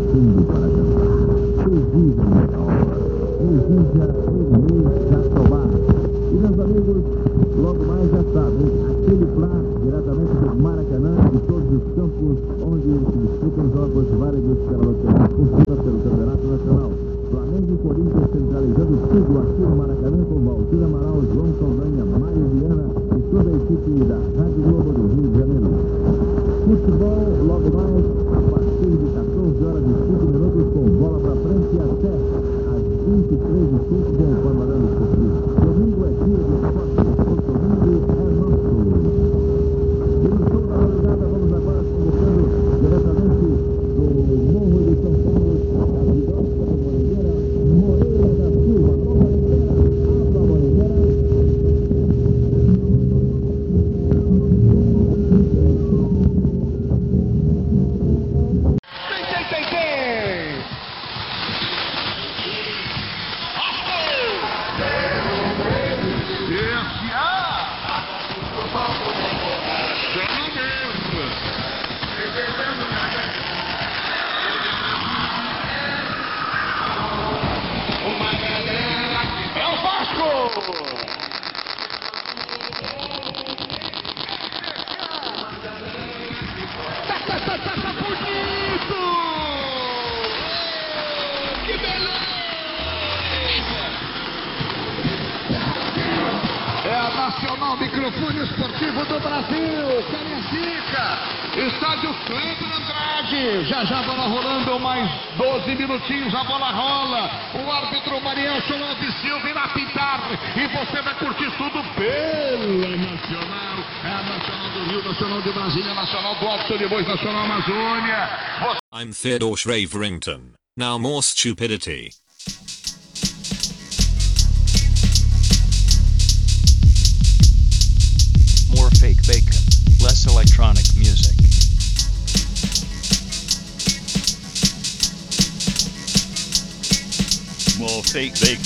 fundo para cantar. Exija nessa hora. Exija Ernei Jatobá. E meus amigos, logo mais já sabem, aquele plá diretamente do Maracanã e todos os campos onde se disputam jogos válidos pela loteria consulta pelo Campeonato Nacional. Flamengo e Corinthians centralizando tudo aqui no Maracanã com Valdir Amaral, João Saldanha, Mário Viana e toda a equipe da Rádio Globo do Rio de Janeiro. Futebol, logo mais, a partir de 14 horas e 5 minutos com bola para frente até às 23h05 com o Panorama Esportivo. Domingo é dia de esporte, o domingo é nosso. E no show da madrugada vamos agora convocando diretamente do Morro de São Paulo, a Vidosca do Moreira, Moreira da Silva. Abra Moreira. Nacional, microfone esportivo do Brasil, Cariacica, estádio Cleiton Andrade, já a bola rolando, mais 12 minutinhos, a bola rola, o árbitro Marielson Alves Silva irá apitar, e você vai curtir tudo pela Nacional, é a Nacional do Rio, Nacional de Brasília, Nacional do Alto de Bois, Nacional Amazônia. I'm Theodore Schraverington, now more stupidity. More fake bacon, less electronic music. More fake bacon,